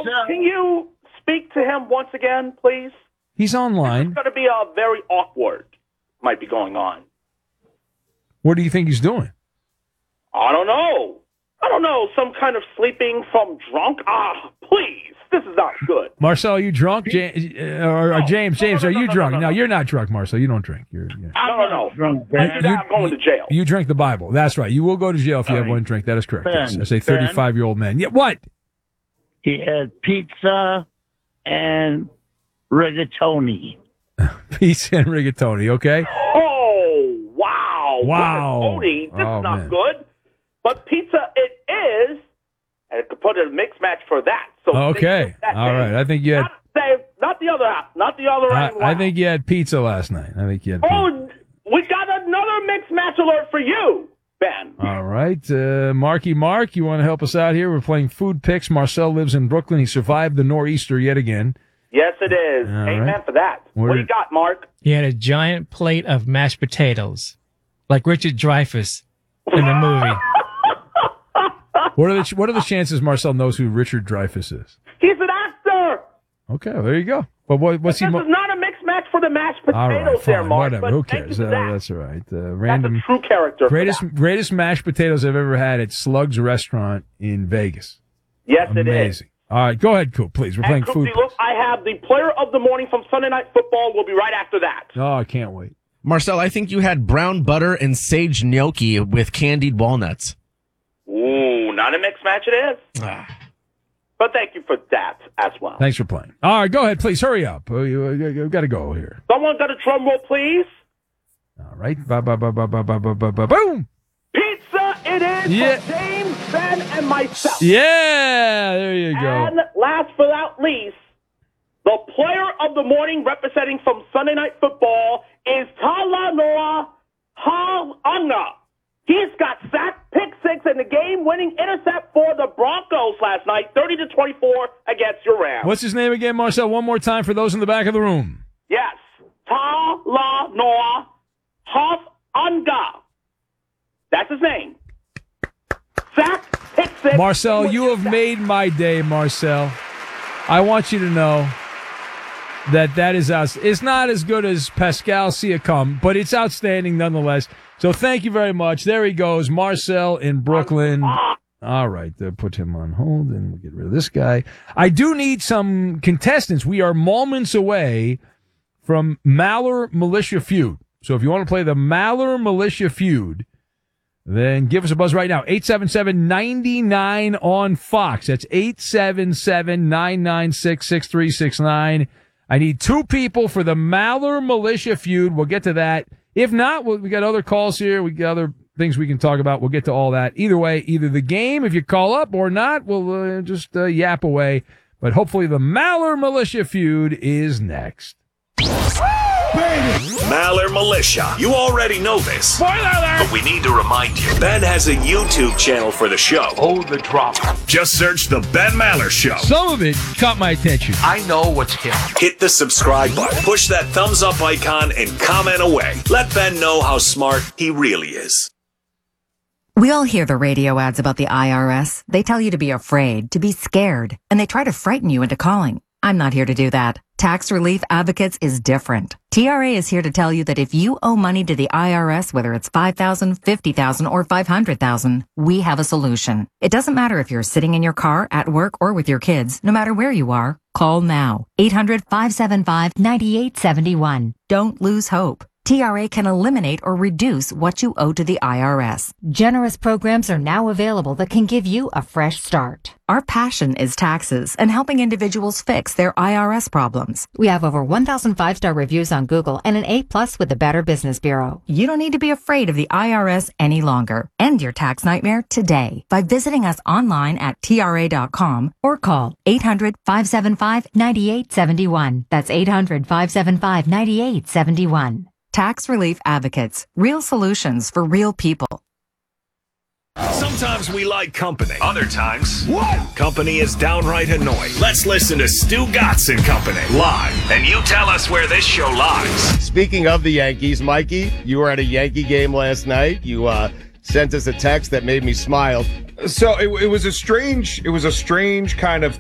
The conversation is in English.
can you speak to him once again, please? He's online. It's going to be very awkward. Might be going on. What do you think he's doing? I don't know. Some kind of sleeping from drunk. Please. This is not good. Marcel, are you drunk? James, are you drunk? No, you're not drunk, Marcel. You don't drink. No. Drunk. I'm going to jail. You drink the Bible. That's right. You will go to jail if you have one drink. That is correct. Yes. As a 35-year-old man. Yeah, what? He had pizza and rigatoni. Pizza and rigatoni, okay? Oh, wow. Wow. Rigatoni. This is not good. But pizza it is, and it could put a mix match for that. So okay. All right. I think you had... Not the other half. Not the other end. I think you had pizza last night. Oh, we got another mix match alert for you, Ben. All right. Marky Mark, you want to help us out here? We're playing Food Picks. Marcel lives in Brooklyn. He survived the nor'easter yet again. Yes, it is. Amen for that. What do you got, Mark? He had a giant plate of mashed potatoes, like Richard Dreyfuss in the movie. What are the chances Marcel knows who Richard Dreyfuss is? He's an actor. Okay, well, there you go. But what's he? This is not a mixed match for the mashed potatoes, all right, there, Mark. Whatever. Who cares? That's all right. Random. That's a true character. Greatest mashed potatoes I've ever had at Slug's Restaurant in Vegas. Yes, Amazing. It is. All right, go ahead, Coop. Please, we're playing Food. Look, I have the player of the morning from Sunday Night Football. We'll be right after that. Oh, I can't wait. Marcel, I think you had brown butter and sage gnocchi with candied walnuts. Ooh, not a mixed match it is. But thank you for that as well. Thanks for playing. All right, go ahead, please. Hurry up. You've got to go here. Someone got a drum roll, please. All right. Boom. Pizza it is for James, Ben, and myself. Yeah, there you go. And last but not least, the player of the morning representing from Sunday Night Football is Talanoa Ha'anga. He's got sack, pick six, and the game-winning intercept for the Broncos last night, 30-24 against your Rams. What's his name again, Marcel? One more time for those in the back of the room. Yes, Talanoa Ha'anga. That's his name. Sack, pick six. Marcel, you have made my day, Marcel. I want you to know that is us. It's not as good as Pascal Siakam, but it's outstanding nonetheless. So thank you very much. There he goes, Marcel in Brooklyn. All right, put him on hold, and we'll get rid of this guy. I do need some contestants. We are moments away from Maller Militia Feud. So if you want to play the Maller Militia Feud, then give us a buzz right now. 877-99 on Fox. That's 877-996-6369. I need two people for the Maller Militia Feud. We'll get to that. If not, we got other calls here. We got other things we can talk about. We'll get to all that. Either way, either the game, if you call up, or not, we'll just yap away. But hopefully the Maller Militia Feud is next. Maller Militia. You already know this. Spoiler alert! But we need to remind you. Ben has a YouTube channel for the show. Oh, the drama. Just search The Ben Maller Show. Some of it caught my attention. I know what's hip. Hit the subscribe button. Push that thumbs up icon and comment away. Let Ben know how smart he really is. We all hear the radio ads about the IRS. They tell you to be afraid, to be scared, and they try to frighten you into calling. I'm not here to do that. Tax Relief Advocates is different. TRA is here to tell you that if you owe money to the IRS, whether it's $5,000, $50,000, or $500,000, we have a solution. It doesn't matter if you're sitting in your car, at work, or with your kids. No matter where you are, call now. 800-575-9871. Don't lose hope. TRA can eliminate or reduce what you owe to the IRS. Generous programs are now available that can give you a fresh start. Our passion is taxes and helping individuals fix their IRS problems. We have over 1,000 5-star reviews on Google and an A+ with the Better Business Bureau. You don't need to be afraid of the IRS any longer. End your tax nightmare today by visiting us online at TRA.com or call 800-575-9871. That's 800-575-9871. Tax Relief Advocates. Real solutions for real people. Sometimes we like company. Other times, company is downright annoying. Let's listen to Stu Gatz and Company live. And you tell us where this show lies. Speaking of the Yankees, Mikey, you were at a Yankee game last night. You sent us a text that made me smile. So it was a strange kind of